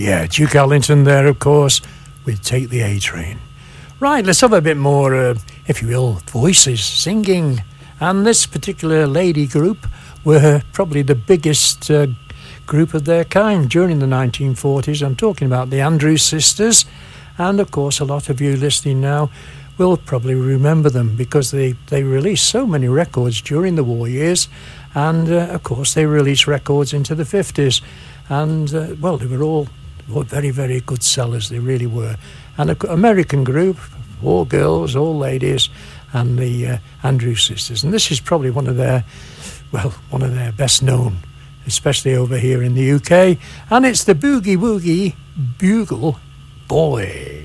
Yeah, Duke Ellington there, of course, with Take the A-Train. Right, let's have a bit more, if you will, voices singing. And this particular lady group were probably the biggest group of their kind during the 1940s. I'm talking about the Andrews Sisters. And, of course, a lot of you listening now will probably remember them because they released so many records during the war years. And, of course, they released records into the 50s. And, well, they were all very, very good sellers. They really were. And an American group, all girls, all ladies, and the Andrews Sisters. And this is probably one of their best known, especially over here in the UK. And it's the Boogie Woogie Bugle Boy.